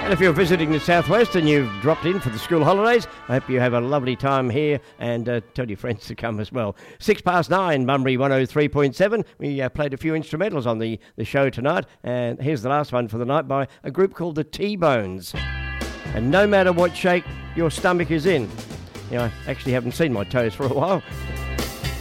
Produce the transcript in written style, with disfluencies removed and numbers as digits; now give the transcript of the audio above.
And if you're visiting the Southwest and you've dropped in for the school holidays, I hope you have a lovely time here, and tell your friends to come as well. 9:06, Bunbury 103.7. We played a few instrumentals on the show tonight, and here's the last one for the night by a group called the T-Bones. And no matter what shape your stomach is in, I actually haven't seen my toes for a while.